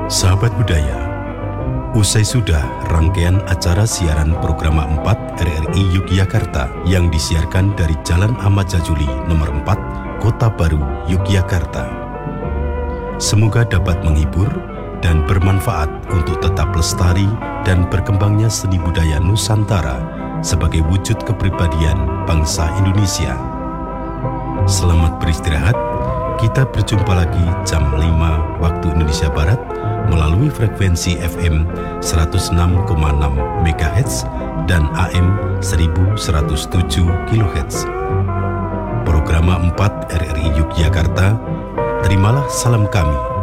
Sahabat budaya, usai sudah rangkaian acara siaran program 4 RRI Yogyakarta yang disiarkan dari Jalan Ahmad Jajuli nomor 4, Kota Baru, Yogyakarta. Semoga dapat menghibur dan bermanfaat untuk tetap lestari dan berkembangnya seni budaya Nusantara sebagai wujud kepribadian bangsa Indonesia. Selamat beristirahat. Kita berjumpa lagi jam 5 waktu Indonesia Barat melalui frekuensi FM 106,6 MHz dan AM 1107 kHz. Program 4 RRI Yogyakarta, terimalah salam kami